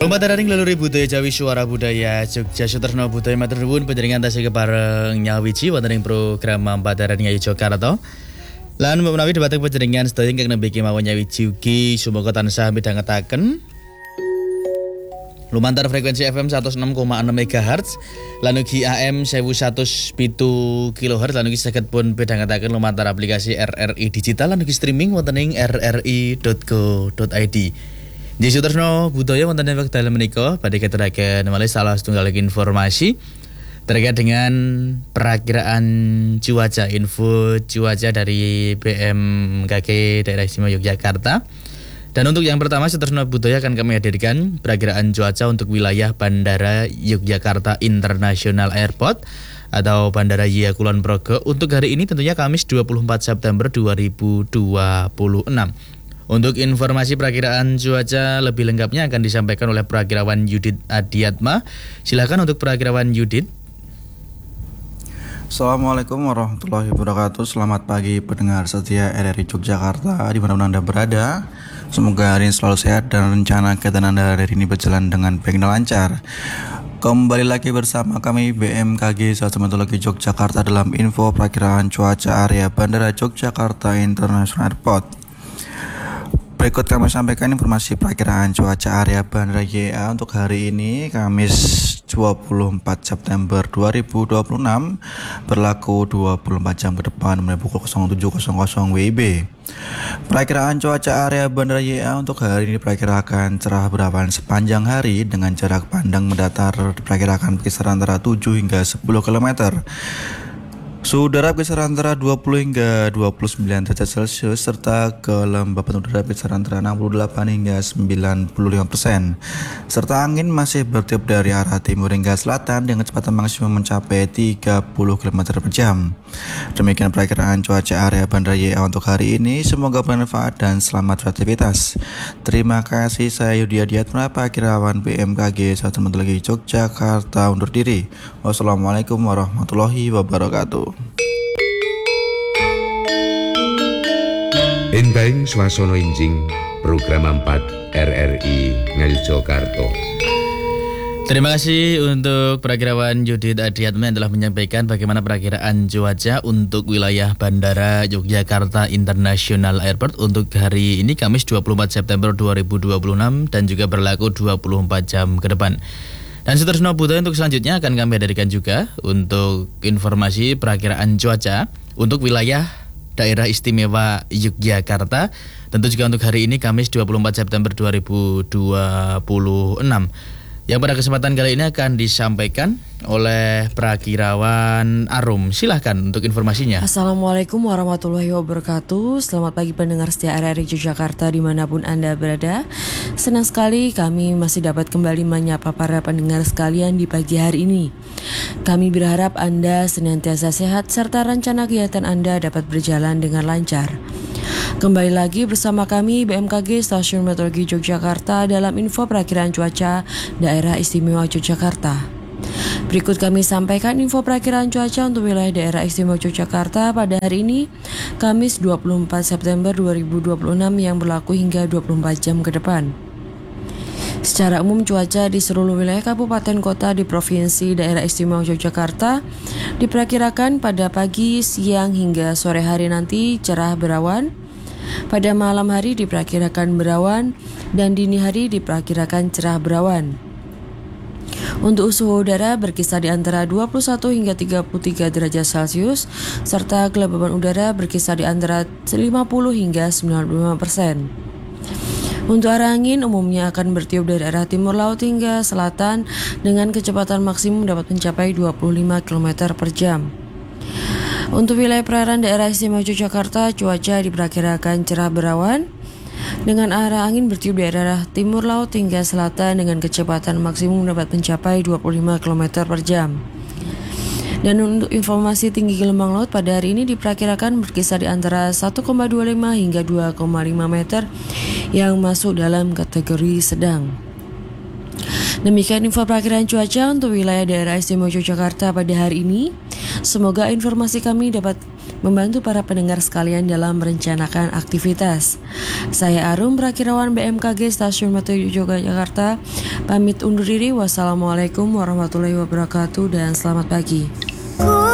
Pemataran laluri budaya Jawi Suara Budaya Jogja Suterno Budaya Matur nuwun panjenengan tasih kepareng nyawiji wonten ing program Pemataran Ngayu Jakarta. Lan menawi debateng panjenengan sedaya ingkang nembe kemawon nyawiji ugi sumangga tansah midhangetaken lumantar frekuensi FM 106,6 MHz lan ugi AM 1107 kHz lan ugi saged pun midhangetaken lumantar aplikasi RRI Digital lan ugi streaming wonten ing rri.co.id. Di Suterno Budaya wonten ing wekdal menika badhe katuraken malih salah setunggal informasi terkait dengan perakiraan cuaca, info cuaca dari BMKG Daerah Istimewa Yogyakarta. Dan untuk yang pertama Suterno Budaya akan kami hadirkan perakiraan cuaca untuk wilayah Bandara Yogyakarta International Airport atau Bandara YIA Kulon Progo untuk hari ini tentunya Kamis 24 September 2026. Untuk informasi perakiraan cuaca lebih lengkapnya akan disampaikan oleh Perakirawan Yudit Adiatma. Silakan untuk Perakirawan Yudit. Assalamualaikum warahmatullahi wabarakatuh. Selamat pagi pendengar setia RRI Yogyakarta dimanapun Anda berada. Semoga hari ini selalu sehat dan rencana kegiatan Anda hari ini berjalan dengan baik dan lancar. Kembali lagi bersama kami BMKG Satelit Meteorologi Yogyakarta dalam info perakiraan cuaca area Bandara Yogyakarta International Airport. Berikut kami sampaikan informasi perakiraan cuaca area Bandara YIA untuk hari ini Kamis 24 September 2026 berlaku 24 jam ke depan mulai pukul 07.00 WIB. Perakiraan cuaca area Bandara YIA untuk hari ini diperkirakan cerah berawan sepanjang hari dengan jarak pandang mendatar diperkirakan kisaran antara 7 hingga 10 km. Suhu udara kisaran antara 20 hingga 29 derajat Celcius serta kelembapan udara kisaran antara 68 hingga 95%. Serta angin masih bertiup dari arah timur hingga selatan dengan kecepatan maksimum mencapai 30 km per jam. Demikian perakiraan cuaca area Bandara YIA untuk hari ini. Semoga bermanfaat dan selamat beraktivitas. Terima kasih, saya Yudi Adiatma, Perakirawan BMKG Satelit Meteorologi Yogyakarta undur diri. Wassalamualaikum warahmatullahi wabarakatuh. Enteng swasana enjing program 4 RRI Ngayu Jakarta. Terima kasih untuk Perakirawan Yudit Adiatma yang telah menyampaikan bagaimana perakiraan cuaca untuk wilayah Bandara Yogyakarta International Airport untuk hari ini Kamis 24 September 2026 dan juga berlaku 24 jam ke depan. Dan Suterno Budaya untuk selanjutnya akan kami hadirkan juga untuk informasi perakiraan cuaca untuk wilayah Daerah Istimewa Yogyakarta. Tentu juga untuk hari ini Kamis 24 September 2026. Yang pada kesempatan kali ini akan disampaikan oleh Perakirawan Arum. Silahkan untuk informasinya. Assalamualaikum warahmatullahi wabarakatuh. Selamat pagi pendengar setia RRI Yogyakarta dimanapun Anda berada. Senang sekali kami masih dapat kembali menyapa para pendengar sekalian di pagi hari ini. Kami berharap Anda senantiasa sehat serta rencana kegiatan Anda dapat berjalan dengan lancar. Kembali lagi bersama kami BMKG Stasiun Meteorologi Yogyakarta dalam info perakiraan cuaca Daerah Istimewa Yogyakarta. Berikut kami sampaikan info perakiraan cuaca untuk wilayah Daerah Istimewa Yogyakarta pada hari ini Kamis 24 September 2026 yang berlaku hingga 24 jam ke depan. Secara umum cuaca di seluruh wilayah kabupaten kota di Provinsi Daerah Istimewa Yogyakarta diperkirakan pada pagi, siang hingga sore hari nanti cerah berawan. Pada malam hari diperkirakan berawan dan dini hari diperkirakan cerah berawan. Untuk suhu udara berkisar di antara 21 hingga 33 derajat Celcius serta kelembapan udara berkisar di antara 50 hingga 95%. Untuk arah angin umumnya akan bertiup dari arah timur laut hingga selatan dengan kecepatan maksimum dapat mencapai 25 km per jam. Untuk wilayah perairan Daerah Istimewa Yogyakarta, cuaca diperkirakan cerah berawan dengan arah angin bertiup dari arah timur laut hingga selatan dengan kecepatan maksimum dapat mencapai 25 km per jam. Dan untuk informasi tinggi gelombang laut pada hari ini diperkirakan berkisar di antara 1,25 hingga 2,5 meter yang masuk dalam kategori sedang. Demikian info perakiraan cuaca untuk wilayah Daerah Istimewa Yogyakarta pada hari ini. Semoga informasi kami dapat membantu para pendengar sekalian dalam merencanakan aktivitas. Saya Arum, Perakirawan BMKG Stasiun Meteorologi Yogyakarta, Pamit undur diri, wassalamualaikum warahmatullahi wabarakatuh dan selamat pagi.